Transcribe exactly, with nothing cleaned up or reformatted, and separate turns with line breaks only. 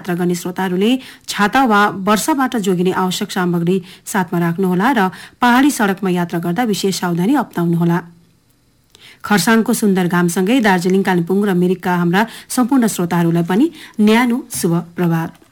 यात्रा गर्ने श्रोताहरूले छाता वा वर्षाबाट जोगिने आवश्यक सामग्री साथमा राख्नुहोला र पहाडी सड़कमा यात्रा गर्दा विशेष सावधानी अपनाउनुहोला। खरसाङको सुन्दर घामसँगै दार्जिलिङ, कालिम्पोङ र मिरिकका हाम्रा सम्पूर्ण श्रोताहरूलाई पनि न्यानो शुभ प्रभात।